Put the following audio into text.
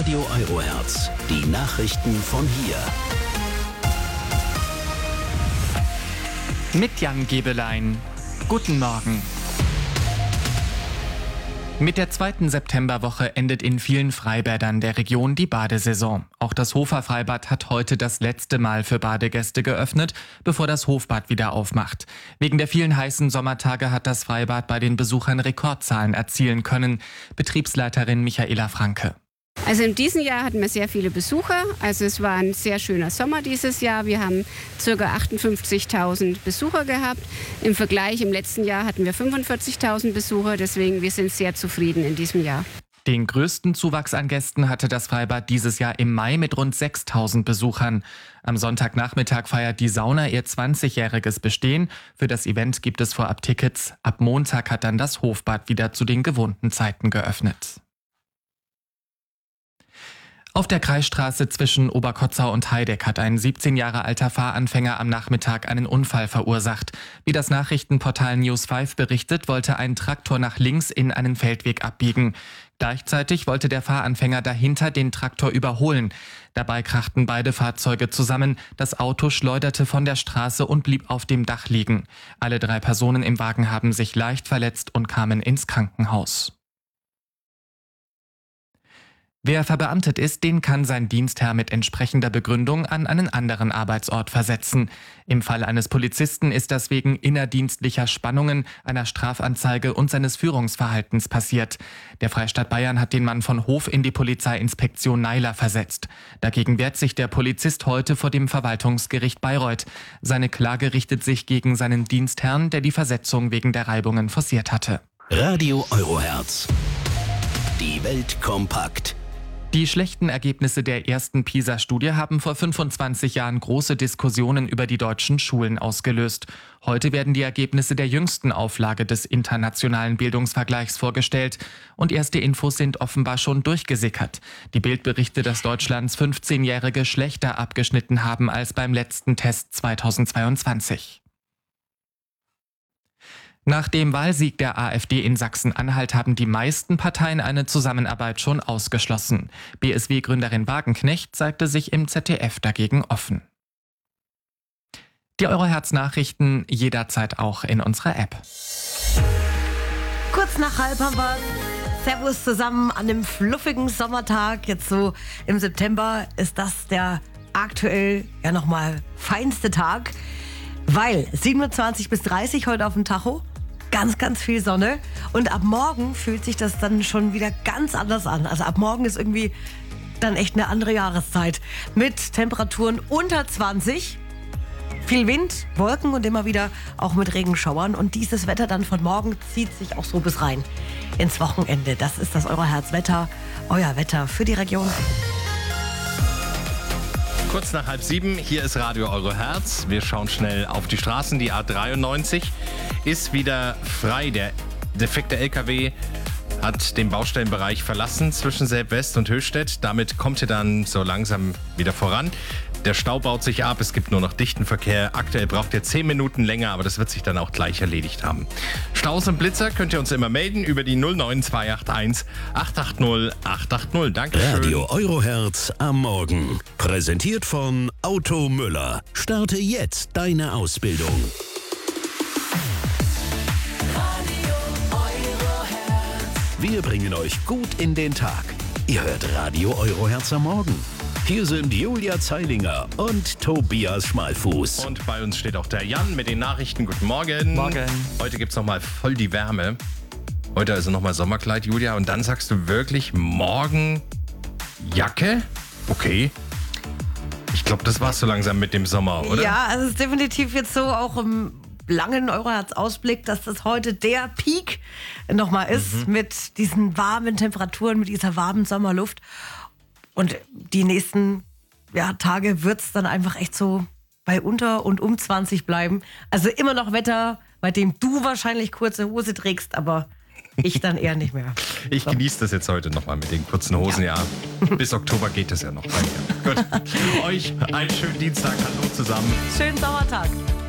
Radio Eurohertz, die Nachrichten von hier. Mit Jan Gebelein. Guten Morgen. Mit der 2. Septemberwoche endet in vielen Freibädern der Region die Badesaison. Auch das Hofer Freibad hat heute das letzte Mal für Badegäste geöffnet, bevor das Hofbad wieder aufmacht. Wegen der vielen heißen Sommertage hat das Freibad bei den Besuchern Rekordzahlen erzielen können. Betriebsleiterin Michaela Franke. Also in diesem Jahr hatten wir sehr viele Besucher. Also es war ein sehr schöner Sommer dieses Jahr. Wir haben ca. 58.000 Besucher gehabt. Im Vergleich im letzten Jahr hatten wir 45.000 Besucher. Deswegen wir sind sehr zufrieden in diesem Jahr. Den größten Zuwachs an Gästen hatte das Freibad dieses Jahr im Mai mit rund 6.000 Besuchern. Am Sonntagnachmittag feiert die Sauna ihr 20-jähriges Bestehen. Für das Event gibt es vorab Tickets. Ab Montag hat dann das Hofbad wieder zu den gewohnten Zeiten geöffnet. Auf der Kreisstraße zwischen Oberkotzau und Heideck hat ein 17 Jahre alter Fahranfänger am Nachmittag einen Unfall verursacht. Wie das Nachrichtenportal News5 berichtet, wollte ein Traktor nach links in einen Feldweg abbiegen. Gleichzeitig wollte der Fahranfänger dahinter den Traktor überholen. Dabei krachten beide Fahrzeuge zusammen. Das Auto schleuderte von der Straße und blieb auf dem Dach liegen. Alle 3 Personen im Wagen haben sich leicht verletzt und kamen ins Krankenhaus. Wer verbeamtet ist, den kann sein Dienstherr mit entsprechender Begründung an einen anderen Arbeitsort versetzen. Im Fall eines Polizisten ist das wegen innerdienstlicher Spannungen, einer Strafanzeige und seines Führungsverhaltens passiert. Der Freistaat Bayern hat den Mann von Hof in die Polizeiinspektion Neiler versetzt. Dagegen wehrt sich der Polizist heute vor dem Verwaltungsgericht Bayreuth. Seine Klage richtet sich gegen seinen Dienstherrn, der die Versetzung wegen der Reibungen forciert hatte. Radio Eurohertz. Die Welt kompakt. Die schlechten Ergebnisse der ersten PISA-Studie haben vor 25 Jahren große Diskussionen über die deutschen Schulen ausgelöst. Heute werden die Ergebnisse der jüngsten Auflage des internationalen Bildungsvergleichs vorgestellt. Und erste Infos sind offenbar schon durchgesickert. Die Bild berichtet, dass Deutschlands 15-Jährige schlechter abgeschnitten haben als beim letzten Test 2022. Nach dem Wahlsieg der AfD in Sachsen-Anhalt haben die meisten Parteien eine Zusammenarbeit schon ausgeschlossen. BSW-Gründerin Wagenknecht zeigte sich im ZDF dagegen offen. Die Eurohertz-Nachrichten jederzeit auch in unserer App. Kurz nach 12 haben wir Servus zusammen an einem fluffigen Sommertag. Jetzt so im September ist das der aktuell ja nochmal feinste Tag, weil 27 bis 30 heute auf dem Tacho. Ganz, ganz viel Sonne. Und ab morgen fühlt sich das dann schon wieder ganz anders an. Also ab morgen ist irgendwie dann echt eine andere Jahreszeit. Mit Temperaturen unter 20. Viel Wind, Wolken und immer wieder auch mit Regenschauern. Und dieses Wetter dann von morgen zieht sich auch so bis rein ins Wochenende. Das ist das Eurohertz-Wetter, euer Wetter für die Region. Kurz nach 6:30, hier ist Radio Eurohertz. Wir schauen schnell auf die Straßen. Die A93 ist wieder frei. Der defekte LKW hat den Baustellenbereich verlassen zwischen Selb-West und Höchstädt. Damit kommt er dann so langsam wieder voran. Der Stau baut sich ab, es gibt nur noch dichten Verkehr. Aktuell braucht ihr 10 Minuten länger, aber das wird sich dann auch gleich erledigt haben. Staus und Blitzer könnt ihr uns immer melden über die 09281 880 880. Dankeschön. Radio Eurohertz am Morgen. Präsentiert von Auto Müller. Starte jetzt deine Ausbildung. Wir bringen euch gut in den Tag. Ihr hört Radio Eurohertz am Morgen. Hier sind Julia Zeilinger und Tobias Schmalfuß. Und bei uns steht auch der Jan mit den Nachrichten. Guten Morgen. Morgen. Heute gibt's nochmal voll die Wärme. Heute also nochmal Sommerkleid, Julia. Und dann sagst du wirklich morgen Jacke? Okay. Ich glaube, das war's so langsam mit dem Sommer, oder? Ja, also es ist definitiv jetzt so auch im langen Eurohertz-Ausblick, dass das heute der Peak nochmal ist mit diesen warmen Temperaturen, mit dieser warmen Sommerluft. Und die nächsten Tage wird es dann einfach echt so bei unter und um 20 bleiben. Also immer noch Wetter, bei dem du wahrscheinlich kurze Hose trägst, aber ich dann eher nicht mehr. Ich genieße das jetzt heute nochmal mit den kurzen Hosen, ja. Bis Oktober geht es ja noch bei mir. Gut, euch einen schönen Dienstag. Hallo zusammen. Schönen Sommertag.